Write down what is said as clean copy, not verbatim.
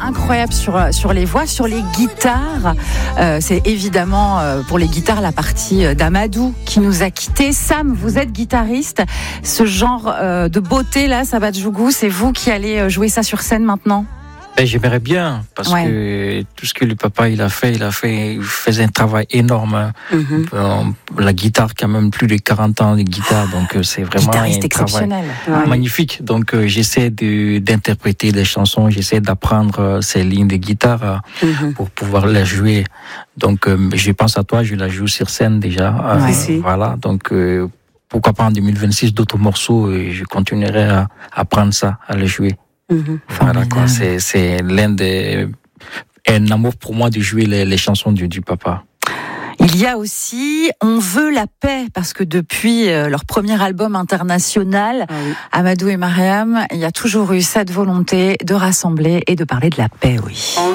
incroyable sur les voix, sur les guitares. C'est évidemment pour les guitares la partie d'Amadou qui nous a quittés. Sam, vous êtes guitariste. Ce genre de beauté là, Sabat-Jougou, c'est vous qui allez jouer ça sur scène maintenant? J'aimerais bien, parce que tout ce que le papa il faisait un travail énorme. La guitare, quand même plus de 40 ans de guitare, donc c'est vraiment guitariste exceptionnel, magnifique. Donc j'essaie d'interpréter les chansons, j'essaie d'apprendre ces lignes de guitare pour pouvoir les jouer. Donc je pense à toi, je la joue sur scène déjà. Voilà, donc pourquoi pas en 2026 d'autres morceaux, je continuerai à apprendre ça, à les jouer. Voilà, quoi. C'est un amour pour moi de jouer les chansons du papa. Il y a aussi On veut la paix, parce que depuis leur premier album international, Amadou et Mariam, il y a toujours eu cette volonté de rassembler et de parler de la paix, oui.